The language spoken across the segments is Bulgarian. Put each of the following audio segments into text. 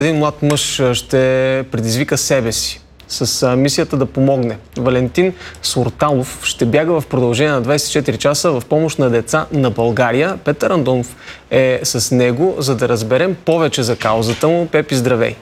Един млад мъж ще предизвика себе си с мисията да помогне. Валентин Сурталов ще бяга в продължение на 24 часа в помощ на деца на България. Петър Андонов е с него, за да разберем повече за каузата му. Пепи, здравей!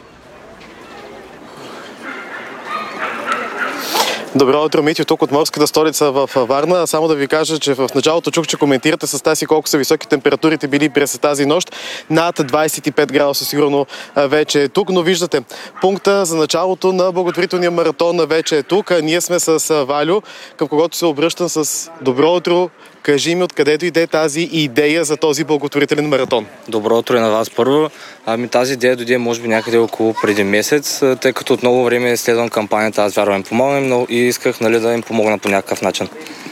Добро утро, Митю, тук от морската столица в Варна. Само да ви кажа, че в началото чух, че коментирате с тази колко са високи температурите били през тази нощ. Над 25 градуса сигурно вече е тук, но виждате, пункта за началото на благотворителния маратон вече е тук. Ние сме с Валю, към когото се обръщам с добро утро. Кажи ми откъде дойде тази идея за този благотворителен маратон. Добро утро и на вас първо. Тази идея дойде може би някъде около преди месец, тъй като от много време следвам кампанията Аз вярвам им помогнем, но и исках да им помогна по някакъв начин.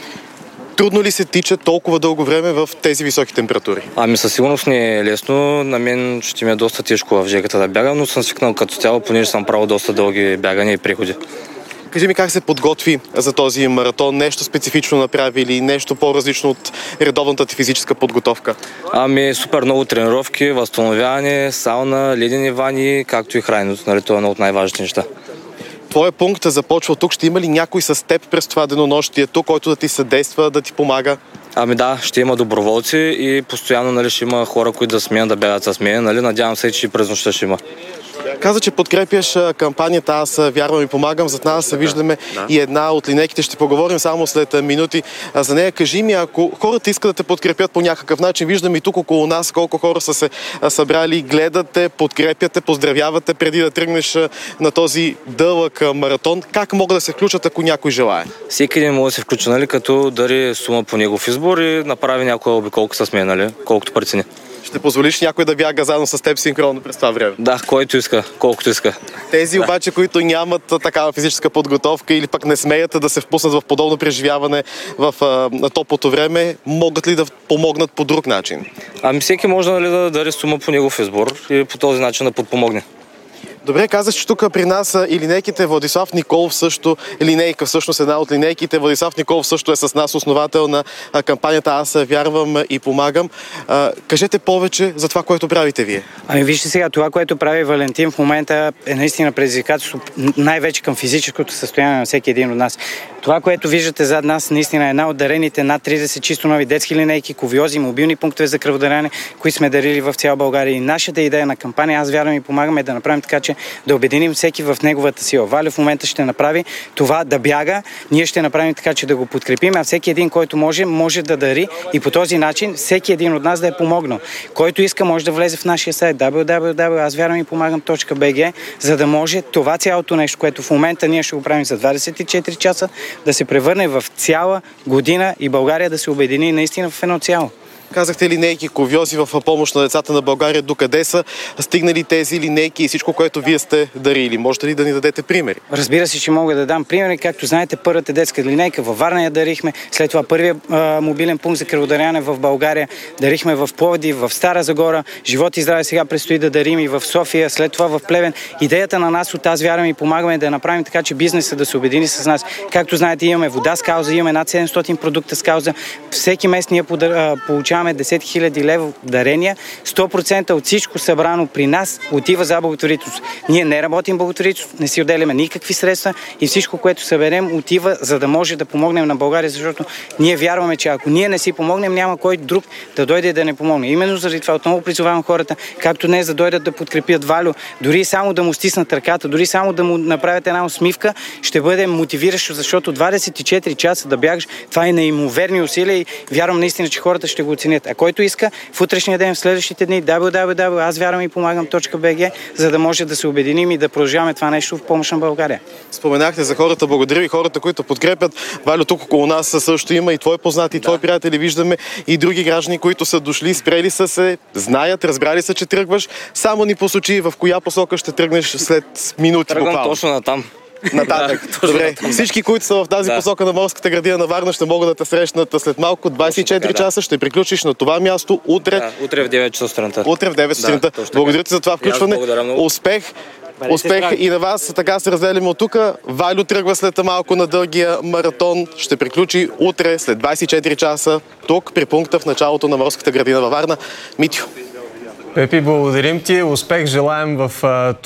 Трудно ли се тича толкова дълго време в тези високи температури? Със сигурност не е лесно. На мен ще ми е доста тежко в жегата да бягам, но съм свикнал като цяло, понеже съм правил доста дълги бягания и преходи. Кажи ми как се подготви за този маратон? Нещо специфично направи или нещо по-различно от редовната ти физическа подготовка? Супер много тренировки, възстановяване, сауна, ледени вани, както и храненето. Това е едно от най-важните неща. Твоя пункт започва тук. Ще има ли някой с теб през това денонощие тук, който да ти съдейства, да ти помага? Да, ще има доброволци и постоянно ще има хора, които да сменят да бягат с мен. Надявам се, че и през нощта ще има. Каза, че подкрепяш кампанията Аз вярвам и помагам. Зад нас виждаме и една от линейките. Ще поговорим само след минути за нея. Кажи ми, ако хората искат да те подкрепят по някакъв начин, виждаме и тук около нас колко хора са се събрали, гледате, подкрепяте, поздравявате преди да тръгнеш на този дълъг маратон. Как могат да се включат, ако някой желае? Всеки един може да се включи, като дари сума по негов избор и направи някоя обиколка с мен, колкото прецени. Ще позволиш някой да бяга заедно с теб синхронно през това време? Да, който иска, колкото иска. Тези обаче, които нямат такава физическа подготовка или пък не смеят да се впуснат в подобно преживяване в топлото време, могат ли да помогнат по друг начин? Всеки може да даде сума по негов избор и по този начин да подпомогне. Добре, казах, че тук при нас са и линейките. Владислав Николов също, линейка всъщност една от линейките. Владислав Николов също е с нас, основател на кампанията Аз вярвам и помагам. Кажете повече за това, което правите вие. Вижте сега, това, което прави Валентин в момента е наистина предизвикателство, най-вече към физическото състояние на всеки един от нас. Това, което виждате зад нас, наистина е една от дарените над 30 чисто нови детски линейки, ковиози, мобилни пунктове за кръводаряване, които сме дарили в цяла България. И нашата идея на кампания Аз вярвам и помагам е да направим така, че да обединим всеки в неговата сила. Валя в момента ще направи това да бяга, ние ще направим така, че да го подкрепим, а всеки един, който може да дари и по този начин всеки един от нас да е помогнал. Който иска, може да влезе в нашия сайт www.asvyaramipomagam.bg, за да може това цялото нещо, което в момента ние ще го правим за 24 часа, да се превърне в цяла година и България да се обедини наистина в едно цяло. Казахте линейки, ковиози в помощ на децата на България. Докъде са стигнали тези линейки и всичко, което вие сте дарили? Можете ли да ни дадете примери? Разбира се, че мога да дам примери. Както знаете, първата детска линейка във Варна я дарихме. След това първия мобилен пункт за кръводаряване в България дарихме в Пловдив, в Стара Загора. Живот и здраве сега предстои да дарим и в София, след това в Плевен. Идеята на нас от Аз вярвам и помагаме да направим така, че бизнеса да се обедини с нас. Както знаете, имаме вода с кауза, имаме над 700 продукта с кауза. Всеки месец ние получаваме 10 000 лева дарения. 100% от всичко събрано при нас отива за благотворителност. Ние не работим благотворителност, не си отделяме никакви средства и всичко, което съберем, отива, за да може да помогнем на България, защото ние вярваме, че ако ние не си помогнем, няма кой друг да дойде да не помогне. Именно заради това отново призовавам хората, както днес да дойдат да подкрепят Валю, дори само да му стиснат ръката, дори само да му направят една усмивка, ще бъде мотивиращо, защото 24 часа да бягаш, това е неимоверни усилия и вярвам наистина, че хората ще го оценят. А който иска, в утрешния ден, в следващите дни, www.asvyaramipomagam.bg, за да може да се обединим и да продължаваме това нещо в помощ на България. Споменахте за хората, благодаря ви, хората, които подкрепят. Валю, тук около нас също има и твои познати, и твои приятели, виждаме и други граждани, които са дошли, спрели са се, знаят, разбрали са, че тръгваш. Само ни посочи в коя посока ще тръгнеш след минути. Тръгвам точно натам. Нататък. Добре. Всички, които са в тази посока на морската градина на Варна, ще могат да те срещнат след малко. 24 часа ще приключиш на това място утре. Утре в 9 часа сутринта. Утре в 9 сутринта. Благодаря ти за това включване. Успех! Успех и на вас. Така се разделяме от тук. Валю тръгва след малко на дългия маратон. Ще приключи утре след 24 часа тук при пункта в началото на морската градина във Варна. Митю. Пепи, благодарим ти. Успех желаем в